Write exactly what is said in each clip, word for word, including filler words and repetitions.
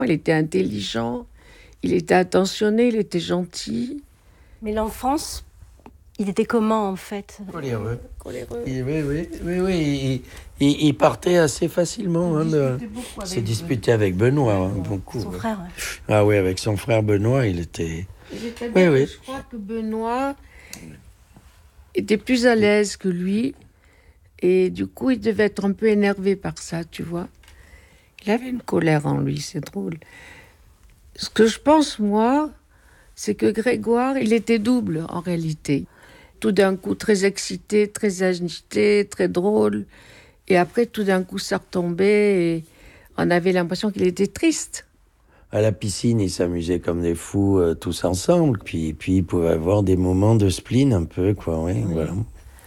Il était intelligent, il était attentionné, il était gentil. Mais l'enfance, il était comment en fait ? Coléreux. Coléreux. Il, oui, oui, oui, oui. Il, il, il partait assez facilement. Il hein, de, s'est disputé avec Benoît. Hein, beaucoup, son ouais. frère. Ouais. Ah oui, avec son frère Benoît, il était... Oui, oui. Je crois que Benoît était plus à l'aise que lui. Et du coup, il devait être un peu énervé par ça, tu vois. Il avait une colère en lui, c'est drôle. Ce que je pense, moi, c'est que Grégoire, il était double, en réalité. Tout d'un coup, très excité, très agité, très drôle. Et après, tout d'un coup, ça retombait et on avait l'impression qu'il était triste. À la piscine, ils s'amusaient comme des fous, euh, tous ensemble. Puis, puis, ils pouvaient avoir des moments de spleen un peu, quoi, oui, oui. Voilà.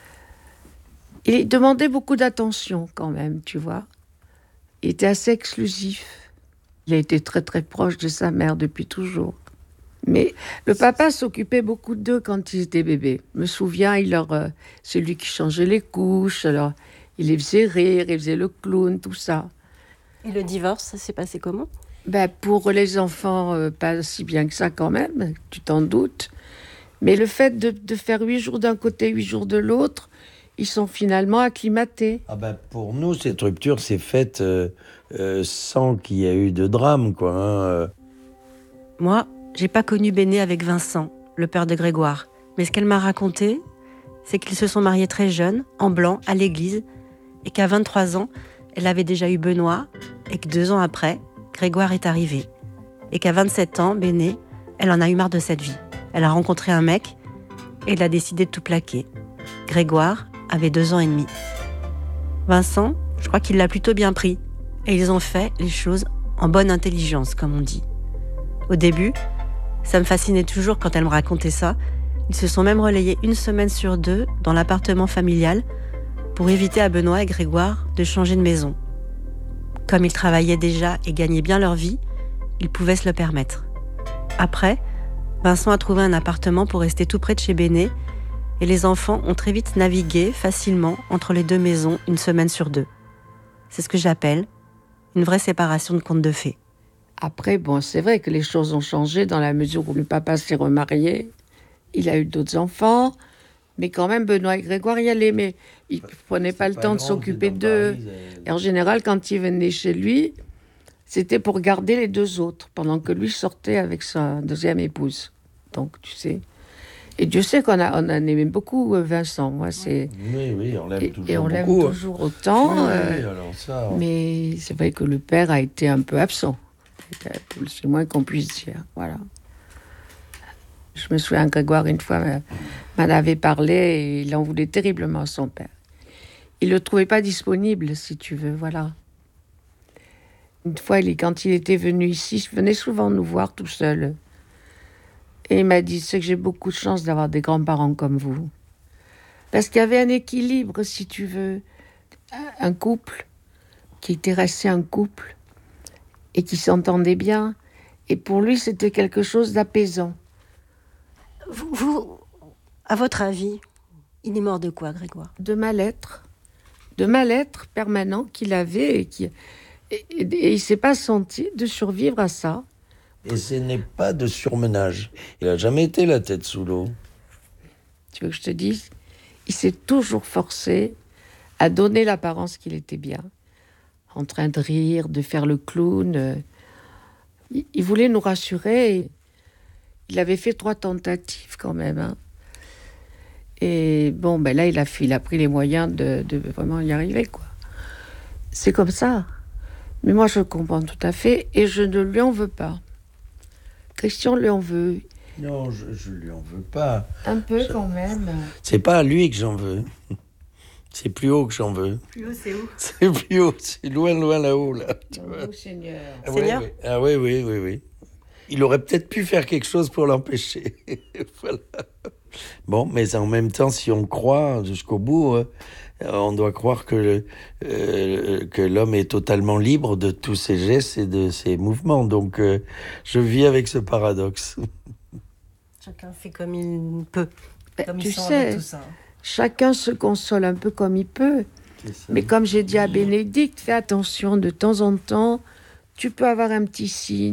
Il demandait beaucoup d'attention, quand même, tu vois. Il était assez exclusif. Il a été très, très proche de sa mère depuis toujours. Mais le papa s'occupait beaucoup d'eux quand ils étaient bébés. Je me souviens, il leur, euh, c'est lui qui changeait les couches. Alors, il les faisait rire, il faisait le clown, tout ça. Et le divorce, ça s'est passé comment ? Ben, pour les enfants, euh, pas si bien que ça quand même, tu t'en doutes. Mais le fait de, de faire huit jours d'un côté, huit jours de l'autre, ils sont finalement acclimatés. Ah ben, pour nous, cette rupture s'est faite euh, euh, sans qu'il y ait eu de drame, quoi. Hein. Moi, j'ai pas connu Béné avec Vincent, le père de Grégoire. Mais ce qu'elle m'a raconté, c'est qu'ils se sont mariés très jeunes, en blanc, à l'église, et qu'à vingt-trois ans, elle avait déjà eu Benoît, et que deux ans après, Grégoire est arrivé. Et qu'à vingt-sept ans, Béné, elle en a eu marre de cette vie. Elle a rencontré un mec, et elle a décidé de tout plaquer. Grégoire avait deux ans et demi. Vincent, je crois qu'il l'a plutôt bien pris, et ils ont fait les choses en bonne intelligence, comme on dit. Au début, ça me fascinait toujours quand elle me racontait ça. Ils se sont même relayés une semaine sur deux dans l'appartement familial pour éviter à Benoît et Grégoire de changer de maison. Comme ils travaillaient déjà et gagnaient bien leur vie, ils pouvaient se le permettre. Après, Vincent a trouvé un appartement pour rester tout près de chez Béné et les enfants ont très vite navigué facilement entre les deux maisons une semaine sur deux. C'est ce que j'appelle une vraie séparation de contes de fées. Après, bon, c'est vrai que les choses ont changé dans la mesure où le papa s'est remarié. Il a eu d'autres enfants, mais quand même, Benoît et Grégoire y allaient, mais ils ne prenaient pas le temps de s'occuper d'eux. Et en général, quand ils venaient chez lui, c'était pour garder les deux autres, pendant que lui sortait avec sa deuxième épouse. Donc, tu sais. Et Dieu sait qu'on a, on a aimé beaucoup Vincent. Moi, c'est... Oui, oui, on l'aime et, toujours et on l'aime beaucoup. toujours autant. Oui, euh, oui, alors ça, on... Mais c'est vrai que le père a été un peu absent. C'est moins qu'on puisse dire. Voilà. Je me souviens, Grégoire, une fois, m'en avait parlé et il en voulait terriblement à son père. Il ne le trouvait pas disponible, si tu veux, voilà. Une fois, il, quand il était venu ici, il venait souvent nous voir tout seul. Et il m'a dit, c'est que j'ai beaucoup de chance d'avoir des grands-parents comme vous. Parce qu'il y avait un équilibre, si tu veux. Un couple qui était resté un couple et qui s'entendait bien. Et pour lui, c'était quelque chose d'apaisant. Vous, vous, à votre avis, il est mort de quoi, Grégoire ? De mal-être. De mal-être permanent qu'il avait et, qui, et, et, et il ne s'est pas senti de survivre à ça. Et ce n'est pas de surmenage. Il n'a jamais été la tête sous l'eau. Tu veux que je te dise ? Il s'est toujours forcé à donner l'apparence qu'il était bien. En train de rire, de faire le clown. Il, il voulait nous rassurer. Et il avait fait trois tentatives quand même. Hein. Et bon, ben là, il a, fait, il a pris les moyens de, de vraiment y arriver, quoi. C'est comme ça. Mais moi, je comprends tout à fait et je ne lui en veux pas. Christian lui en veut. Non, je ne lui en veux pas. Un peu je... quand même. C'est pas à lui que j'en veux. C'est plus haut que j'en veux. Plus haut, c'est où ? C'est plus haut, c'est loin, loin là-haut, là. Tu oh, vois. Seigneur. Ah, Seigneur oui, oui. Ah oui, oui, oui, oui. Il aurait peut-être pu faire quelque chose pour l'empêcher. Voilà. Bon, mais en même temps, si on croit jusqu'au bout, euh, on doit croire que, euh, que l'homme est totalement libre de tous ses gestes et de ses mouvements. Donc, euh, je vis avec ce paradoxe. Chacun fait comme il peut. Comme tu sais, tout ça. Chacun se console un peu comme il peut. Mais comme j'ai dit à Bénédicte, fais attention de temps en temps tu peux avoir un petit signe.